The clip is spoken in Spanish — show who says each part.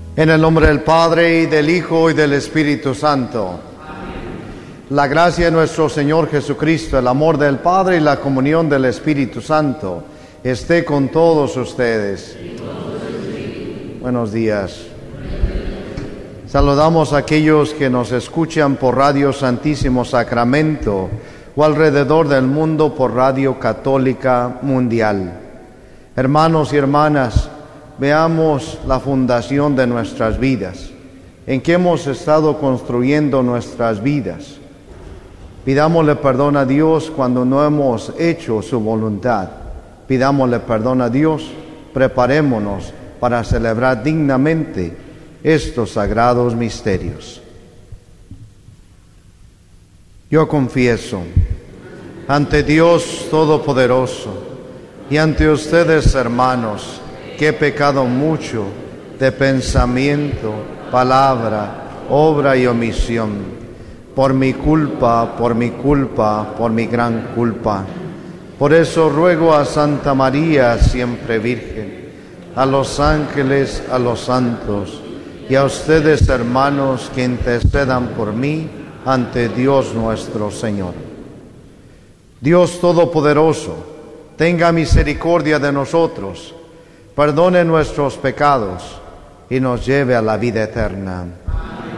Speaker 1: En el nombre del Padre, y del Hijo, y del Espíritu Santo. Amén. La gracia de nuestro Señor Jesucristo, el amor del Padre y la comunión del Espíritu Santo esté con todos ustedes. Buenos días. Saludamos a aquellos que nos escuchan por Radio Santísimo Sacramento o alrededor del mundo por Radio Católica Mundial. Hermanos y hermanas, veamos la fundación de nuestras vidas, en que hemos estado construyendo nuestras vidas. Pidámosle perdón a Dios cuando no hemos hecho su voluntad. Pidámosle perdón a Dios, preparémonos para celebrar dignamente estos sagrados misterios. Yo confieso ante Dios Todopoderoso y ante ustedes, hermanos, que he pecado mucho de pensamiento, palabra, obra y omisión, por mi culpa, por mi gran culpa. Por eso ruego a Santa María, siempre Virgen, a los ángeles, a los santos, y a ustedes, hermanos, que intercedan por mí ante Dios nuestro Señor. Dios Todopoderoso, tenga misericordia de nosotros, perdone nuestros pecados y nos lleve a la vida eterna.